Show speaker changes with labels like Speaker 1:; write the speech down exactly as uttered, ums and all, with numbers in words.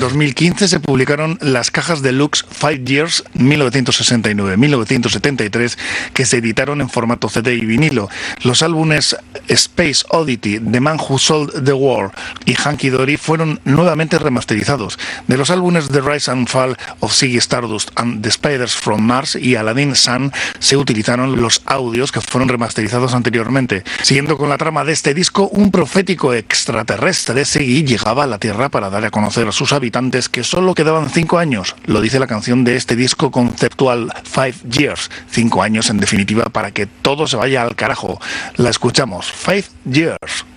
Speaker 1: dos mil quince se publicaron las cajas deluxe Five Years mil novecientos sesenta y nueve a mil novecientos setenta y tres que se editaron en formato C D y vinilo. Los álbumes Space Oddity, The Man Who Sold the World y Hunky Dory fueron nuevamente remasterizados. De los álbumes The Rise and Fall of Ziggy Stardust and The Spiders from Mars y Aladdin Sun se utilizaron los audios que fueron remasterizados anteriormente. Siguiendo con la trama de este disco, un profético extraterrestre Ziggy llegaba a la Tierra para dar a conocer a sus habitantes que solo quedaban cinco años. Lo dice la canción de este disco conceptual Five Years. Cinco años en definitiva para que todo se vaya al carajo. La escuchamos. Five Years.